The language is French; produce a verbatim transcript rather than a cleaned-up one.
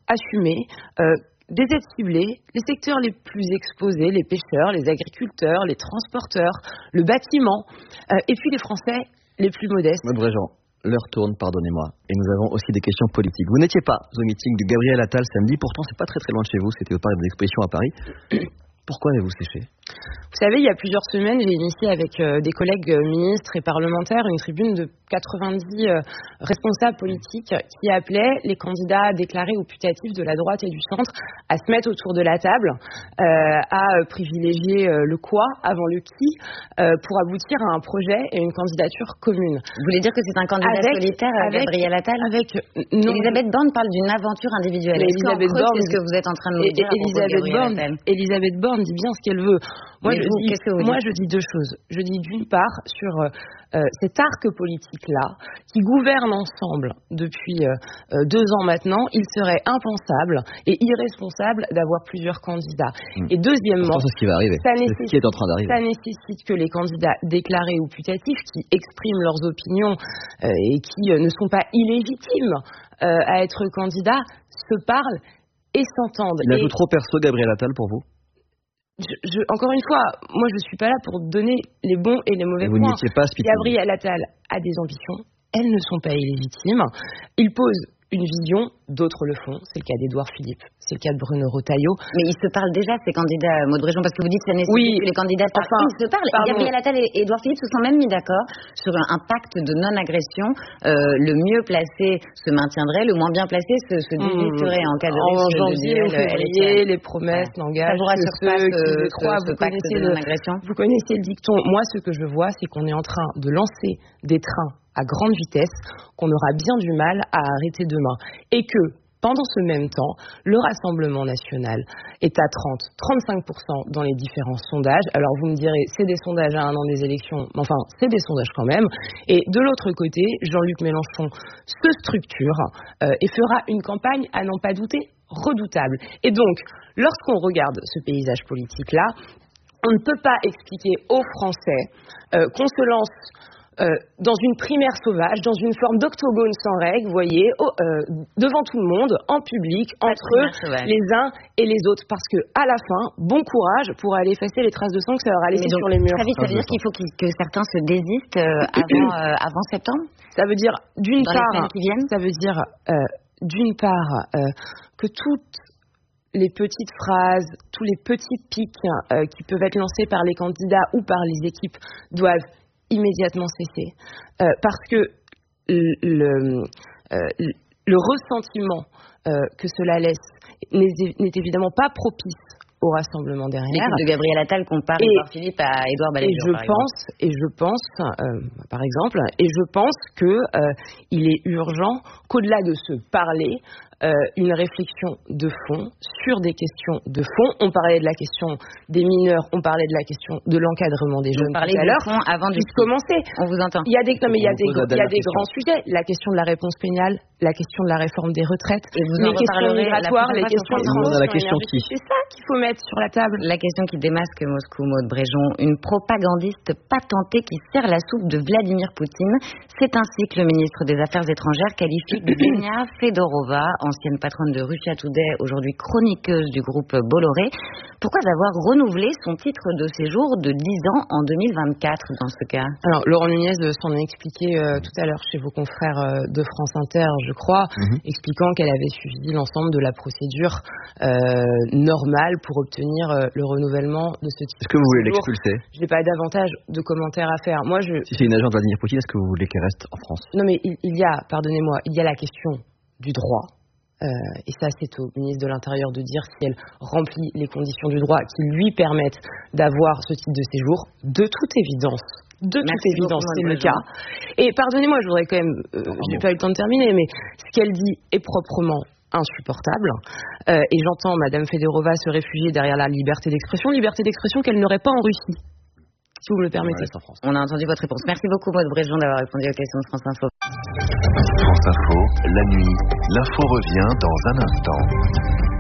assumer euh, des aides ciblées, les secteurs les plus exposés, les pêcheurs, les agriculteurs, les transporteurs, le bâtiment, euh, et puis les Français les plus modestes. Maud Bréjean, l'heure tourne, pardonnez-moi, et nous avons aussi des questions politiques. Vous n'étiez pas au meeting de Gabriel Attal samedi, pourtant c'est pas très très loin de chez vous, c'était au parc des expositions à Paris. Pourquoi avez-vous séché ? Vous savez, il y a plusieurs semaines, j'ai initié avec euh, des collègues euh, ministres et parlementaires une tribune de quatre-vingt-dix euh, responsables politiques qui appelaient les candidats déclarés ou putatifs de la droite et du centre à se mettre autour de la table, euh, à euh, privilégier euh, le quoi avant le qui euh, pour aboutir à un projet et une candidature commune. Vous voulez dire que c'est un candidat avec, solitaire, avec, Gabriel Attal avec, non, Elisabeth Borne parle d'une aventure individuelle. Est-ce Elisabeth Borne, Borne, c'est ce que vous êtes en train de nous dire Elisabeth Borne, Elisabeth Borne dit bien ce qu'elle veut. Moi, Mais je vous, dis, qu'est-ce que vous moi dites ? je dis deux choses. Je dis d'une part sur euh, cet arc politique-là, qui gouverne ensemble depuis euh, deux ans maintenant, il serait impensable et irresponsable d'avoir plusieurs candidats. Mmh. Et deuxièmement, c'est ce qui va arriver. Ça nécessite, ce qui est en train d'arriver. Ça nécessite que les candidats déclarés ou putatifs, qui expriment leurs opinions euh, et qui euh, ne sont pas illégitimes euh, à être candidats, se parlent et s'entendent. Il ajoute trop perso, Gabriel Attal, pour vous ? Je, je, encore une fois, moi je suis pas là pour donner les bons et les mauvais vous points. Pas, Gabriel Attal a des ambitions, elles ne sont pas illégitimes. Il pose une vision, d'autres le font. C'est le cas d'Édouard Philippe, c'est le cas de Bruno Retailleau. Mais ils se parlent déjà, ces candidats, Maud Bréjean, parce que vous dites que ça nécessite oui, que les candidats enfin, ils se parlent. Pardon. Gabriel Attal et Édouard Philippe se sont même mis d'accord sur un, un pacte de non-agression. Euh, le mieux placé se maintiendrait, le moins bien placé se, se désisterait mmh. en cas de risque. En janvier ou février, les promesses ouais. n'engagent que ceux qui les croient. Vous connaissez le, vous connaissez le dicton. Moi, ce que je vois, c'est qu'on est en train de lancer des trains à grande vitesse, qu'on aura bien du mal à arrêter demain. Et que, pendant ce même temps, le Rassemblement national est à trente à trente-cinq pour cent dans les différents sondages. Alors vous me direz, c'est des sondages à un an des élections, mais enfin, c'est des sondages quand même. Et de l'autre côté, Jean-Luc Mélenchon se structure euh, et fera une campagne, à n'en pas douter, redoutable. Et donc, lorsqu'on regarde ce paysage politique-là, on ne peut pas expliquer aux Français euh, qu'on se lance Euh, dans une primaire sauvage, dans une forme d'octogone sans règles, vous voyez, oh, euh, devant tout le monde, en public, Pas entre les uns et les autres. Parce que à la fin, bon courage pour aller effacer les traces de sang que ça aura laissé sur les murs. Ça veut dire qu'il faut qu'il, que certains se désistent euh, avant, euh, avant septembre ? Ça veut dire, d'une dans part, les semaines qui viennent ? ça veut dire, euh, d'une part, euh, que toutes les petites phrases, tous les petits pics euh, qui peuvent être lancés par les candidats ou par les équipes doivent immédiatement cesser, euh, parce que le, le, euh, le ressentiment euh, que cela laisse n'est, n'est évidemment pas propice au rassemblement derrière. L'équipe de Gabriel Attal compare Édouard Philippe à Édouard Balladur. Et je par pense, exemple. et je pense, euh, par exemple, et je pense que euh, il est urgent qu'au-delà de se parler, euh, une réflexion de fond sur des questions de fond. On parlait de la question des mineurs, on parlait de la question de l'encadrement des jeunes tout à l'heure. Fond avant de commencer. On vous entend. Il y a des, non, mais il y a des, il y a des grands sujets. La question de la réponse pénale, la question de la réforme des retraites, et vous les questions migratoires, les questions de la question qui. C'est ça qu'il faut mettre sur la table. La question qui démasque Moscou, Maud Bréjean, une propagandiste patentée qui sert la soupe de Vladimir Poutine. C'est ainsi que le ministre des Affaires étrangères qualifie Ksenia Fedorova, ancienne patronne de Russia Today, aujourd'hui chroniqueuse du groupe Bolloré. Pourquoi avoir renouvelé son titre de séjour de dix ans en deux mille vingt-quatre dans ce cas ? Alors, Laurent Nunez s'en a expliqué euh, tout à l'heure chez vos confrères euh, de France Inter, je crois, mm-hmm. expliquant qu'elle avait suivi l'ensemble de la procédure euh, normale pour obtenir euh, le renouvellement de ce titre. Est-ce que vous voulez l'expulser ? Je n'ai pas davantage de commentaires à faire. Moi, je... Si c'est une agente de Vladimir Poutine, est-ce que vous voulez qu'elle reste en France ? Non, mais il, il y a, pardonnez-moi, il y a la question du droit. Euh, et ça, c'est au ministre de l'Intérieur de dire si elle remplit les conditions du droit qui lui permettent d'avoir ce type de séjour. De toute évidence, de toute Merci évidence, beaucoup, c'est le cas. Et pardonnez-moi, je voudrais quand même, euh, oh, j'ai bon. pas eu le temps de terminer, mais ce qu'elle dit est proprement insupportable. Euh, et j'entends Madame Fedorova se réfugier derrière la liberté d'expression, liberté d'expression qu'elle n'aurait pas en Russie. Si vous me le permettez. Ouais, France. On a entendu votre réponse. Merci beaucoup, Maud Bréjean, d'avoir répondu aux questions de France Info. France Info, la nuit, l'info revient dans un instant.